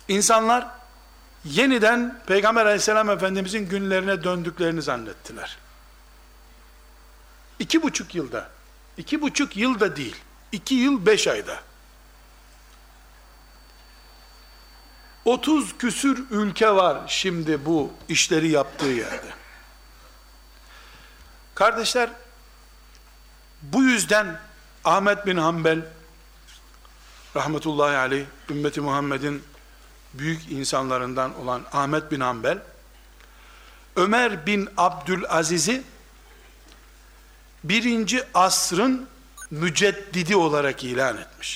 İnsanlar yeniden Peygamber aleyhisselam efendimizin günlerine döndüklerini zannettiler. 2,5 yılda, 2,5 yılda değil, 2 yıl 5 ayda, 30 küsür ülke var şimdi bu işleri yaptığı yerde. Kardeşler, bu yüzden Ahmet bin Hanbel rahmetullahi aleyh, ümmeti Muhammed'in büyük insanlarından olan Ahmet bin Hanbel, Ömer bin Abdülaziz'i 1. asrın müceddidi olarak ilan etmiş.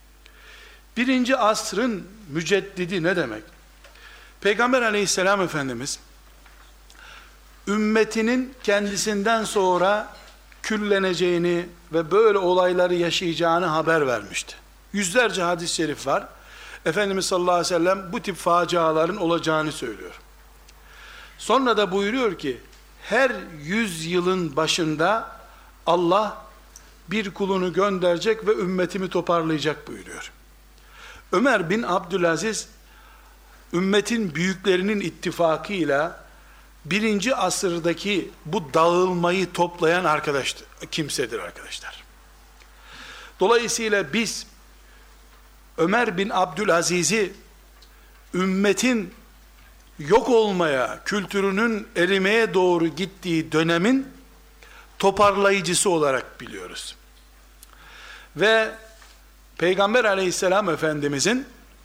1. asrın müceddidi ne demek? Peygamber aleyhisselam efendimiz ümmetinin kendisinden sonra külleneceğini ve böyle olayları yaşayacağını haber vermişti. Yüzlerce hadis-i şerif var. Efendimiz sallallahu aleyhi ve sellem bu tip faciaların olacağını söylüyor. Sonra da buyuruyor ki, her 100 yılın başında Allah bir kulunu gönderecek ve ümmetimi toparlayacak buyuruyor. Ömer bin Abdülaziz, ümmetin büyüklerinin ittifakıyla 1. asırdaki bu dağılmayı toplayan kimsedir arkadaşlar. Dolayısıyla biz Ömer bin Abdülaziz'i ümmetin yok olmaya, kültürünün erimeye doğru gittiği dönemin toparlayıcısı olarak biliyoruz. Ve Peygamber aleyhisselam efendimizin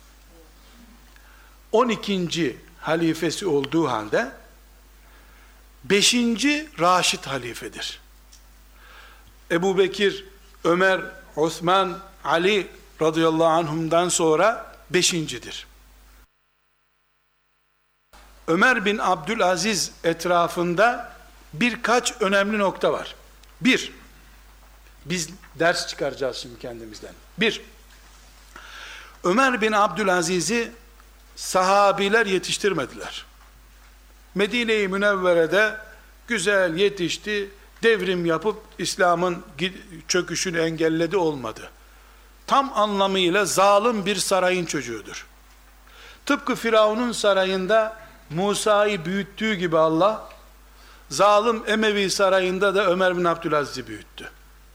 12. halifesi olduğu halde 5. Raşid halifedir. Ebu Bekir, Ömer, Osman, Ali radıyallahu anhum'dan sonra 5.'dir. Ömer bin Abdülaziz etrafında birkaç önemli nokta var. Bir, biz ders çıkaracağız şimdi kendimizden. Bir, Ömer bin Abdülaziz'i sahabiler yetiştirmediler. Medine-i Münevvere'de güzel yetişti, devrim yapıp İslam'ın çöküşünü engelledi, olmadı. Tam anlamıyla zalim bir sarayın çocuğudur. Tıpkı Firavun'un sarayında Musa'yı büyüttüğü gibi Allah, zalim Emevi sarayında da Ömer bin Abdülaziz'i büyüttü.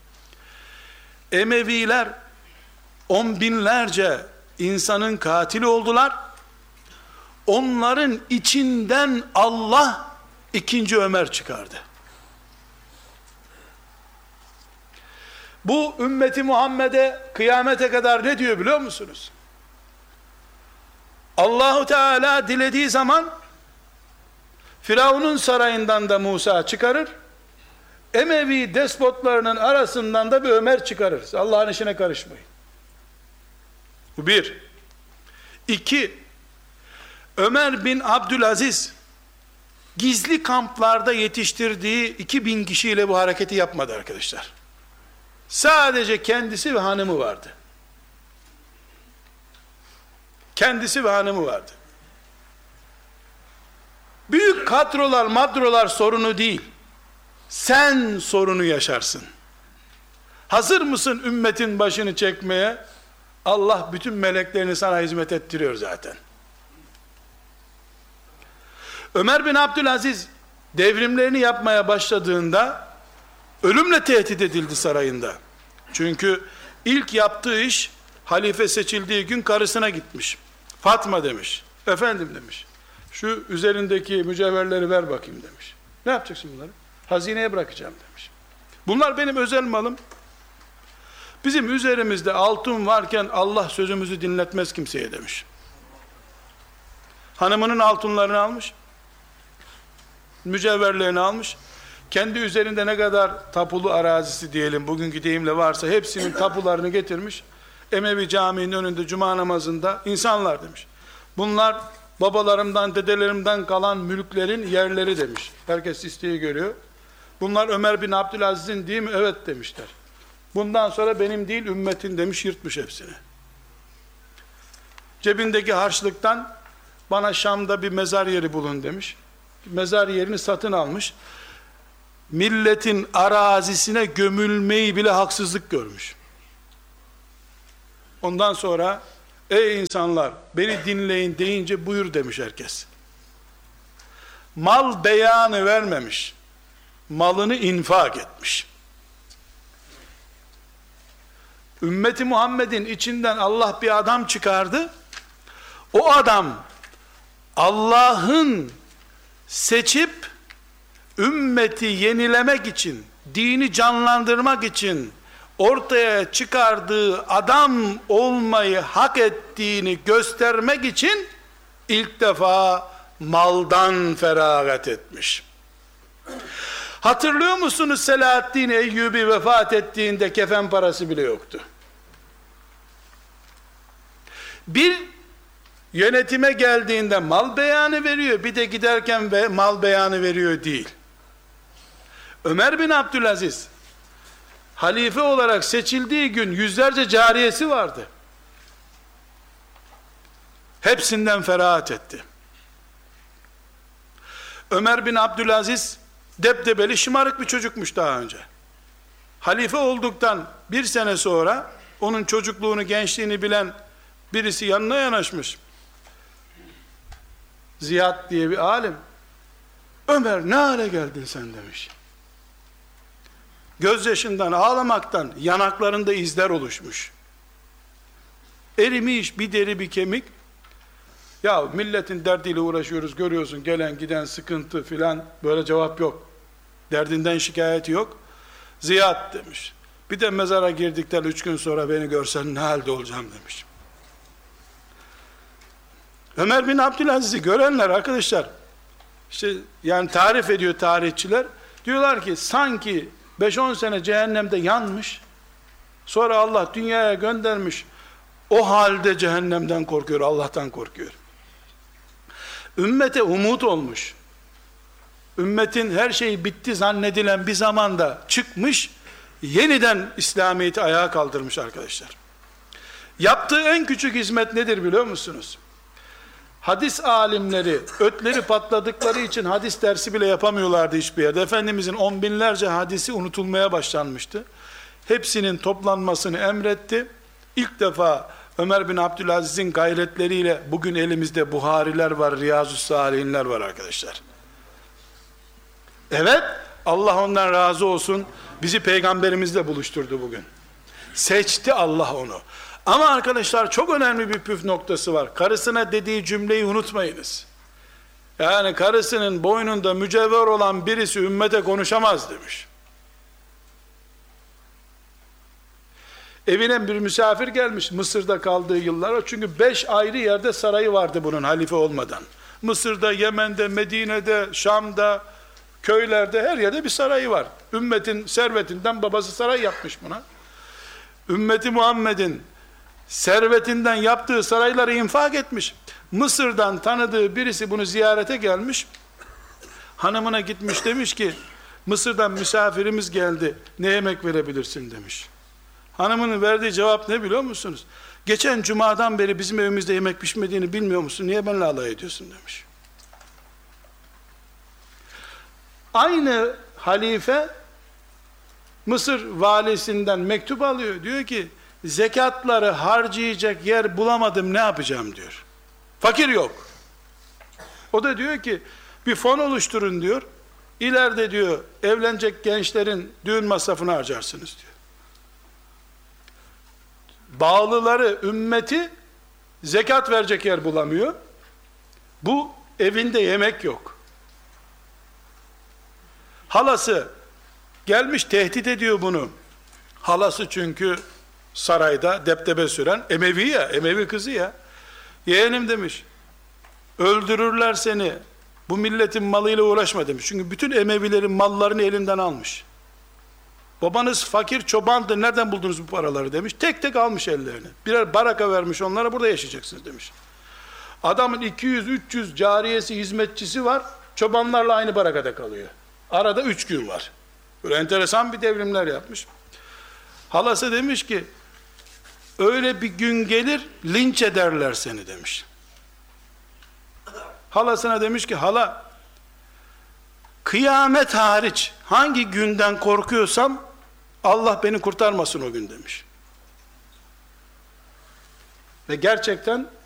Emeviler 10 binlerce insanın katili oldular. Onların içinden Allah 2. Ömer çıkardı. Bu ümmeti Muhammed'e kıyamete kadar ne diyor biliyor musunuz? Allahu Teala dilediği zaman Firavun'un sarayından da Musa çıkarır, Emevi despotlarının arasından da bir Ömer çıkarır. Allah'ın işine karışmayın. Bu bir. İki, Ömer bin Abdülaziz gizli kamplarda yetiştirdiği 2000 kişiyle bu hareketi yapmadı arkadaşlar. Sadece kendisi ve hanımı vardı. Kendisi ve hanımı vardı. Büyük kadrolar, madrolar sorunu değil. Sen sorunu yaşarsın. Hazır mısın ümmetin başını çekmeye? Allah bütün meleklerini sana hizmet ettiriyor zaten. Ömer bin Abdülaziz devrimlerini yapmaya başladığında ölümle tehdit edildi sarayında. Çünkü ilk yaptığı iş, halife seçildiği gün karısına gitmiş. Fatma demiş, efendim demiş, şu üzerindeki mücevherleri ver bakayım demiş. Ne yapacaksın bunları? Hazineye bırakacağım demiş. Bunlar benim özel malım. Bizim üzerimizde altın varken Allah sözümüzü dinletmez kimseye demiş. Hanımının altınlarını almış, mücevherlerini almış, kendi üzerinde ne kadar tapulu arazisi diyelim, bugünkü deyimle varsa hepsinin tapularını getirmiş, Emevi Camii'nin önünde cuma namazında insanlar demiş. Bunlar babalarımdan, dedelerimden kalan mülklerin yerleri demiş. Herkes isteği görüyor. Bunlar Ömer bin Abdülaziz'in değil mi? Evet demişler. Bundan sonra benim değil ümmetin demiş, yırtmış hepsini. Cebindeki harçlıktan bana Şam'da bir mezar yeri bulun demiş. Mezar yerini satın almış. Milletin arazisine gömülmeyi bile haksızlık görmüş. Ondan sonra Ey insanlar, beni dinleyin deyince buyur demiş herkes. Mal beyanı vermemiş. Malını infak etmiş. Ümmeti Muhammed'in içinden Allah bir adam çıkardı. O adam Allah'ın seçip ümmeti yenilemek için, dini canlandırmak için ortaya çıkardığı adam olmayı hak ettiğini göstermek için ilk defa maldan feragat etmiş. Hatırlıyor musunuz, Selahaddin Eyyubi vefat ettiğinde kefen parası bile yoktu. Bir yönetime geldiğinde mal beyanı veriyor, bir de giderken mal beyanı veriyor değil. Ömer bin Abdülaziz halife olarak seçildiği gün yüzlerce cariyesi vardı. Hepsinden ferahat etti. Ömer bin Abdülaziz debdebeli şımarık bir çocukmuş daha önce. Halife olduktan bir sene sonra onun çocukluğunu, gençliğini bilen birisi yanına yanaşmış. Ziyad diye bir alim. Ömer, ne hale geldin sen demiş. Gözyaşından, ağlamaktan yanaklarında izler oluşmuş. Erimiş bir deri bir kemik. Ya milletin derdiyle uğraşıyoruz, görüyorsun gelen giden sıkıntı filan, böyle cevap yok. Derdinden şikayeti yok. Ziyad demiş. Bir de mezara girdikten 3 gün sonra beni görsen ne halde olacağım demiş. Ömer bin Abdülaziz'i görenler arkadaşlar, işte yani tarif ediyor tarihçiler, diyorlar ki sanki 5-10 sene cehennemde yanmış, sonra Allah dünyaya göndermiş, o halde cehennemden korkuyor, Allah'tan korkuyor. Ümmete umut olmuş. Ümmetin her şeyi bitti zannedilen bir zamanda çıkmış, yeniden İslamiyet'i ayağa kaldırmış arkadaşlar. Yaptığı en küçük hizmet nedir biliyor musunuz? Hadis alimleri ötleri patladıkları için hadis dersi bile yapamıyorlardı hiçbir yerde. Efendimizin 10 binlerce hadisi unutulmaya başlanmıştı. Hepsinin toplanmasını emretti. İlk defa Ömer bin Abdülaziz'in gayretleriyle bugün elimizde Buhariler var, Riyazu's-Salihinler var arkadaşlar. Evet, Allah ondan razı olsun, bizi peygamberimizle buluşturdu bugün. Seçti Allah onu. Ama arkadaşlar çok önemli bir püf noktası var. Karısına dediği cümleyi unutmayınız. Yani karısının boynunda mücevher olan birisi ümmete konuşamaz demiş. Evine bir misafir gelmiş Mısır'da kaldığı yıllar. Çünkü 5 ayrı yerde sarayı vardı bunun halife olmadan. Mısır'da, Yemen'de, Medine'de, Şam'da, köylerde, her yerde bir sarayı var. Ümmetin servetinden babası saray yapmış buna. Ümmeti Muhammed'in servetinden yaptığı sarayları infak etmiş. Mısır'dan tanıdığı birisi bunu ziyarete gelmiş. Hanımına gitmiş, demiş ki Mısır'dan misafirimiz geldi, ne yemek verebilirsin demiş. Hanımının verdiği cevap ne biliyor musunuz? Geçen cumadan beri bizim evimizde yemek pişmediğini bilmiyor musun? Niye benimle alay ediyorsun demiş. Aynı halife Mısır valisinden mektup alıyor. Diyor ki zekatları harcayacak yer bulamadım, ne yapacağım diyor. Fakir yok. O da diyor ki bir fon oluşturun diyor. İleride diyor evlenecek gençlerin düğün masrafını harcarsınız diyor. Bağlıları, ümmeti zekat verecek yer bulamıyor. Bu evinde yemek yok. Halası gelmiş tehdit ediyor bunu. Halası çünkü sarayda depdebe süren Emevi ya, Emevi kızı ya. Yeğenim demiş, öldürürler seni, bu milletin malıyla uğraşma demiş. Çünkü bütün Emevilerin mallarını elinden almış. Babanız fakir çobandı, nereden buldunuz bu paraları demiş. Tek tek almış ellerini. Birer baraka vermiş onlara, burada yaşayacaksınız demiş. Adamın 200-300 cariyesi, hizmetçisi var. Çobanlarla aynı barakada kalıyor. Arada 3 gün var. Böyle enteresan bir devrimler yapmış. Halası demiş ki öyle bir gün gelir linç ederler seni demiş. Halasına demiş ki hala, kıyamet hariç hangi günden korkuyorsam Allah beni kurtarmasın o gün demiş. Ve gerçekten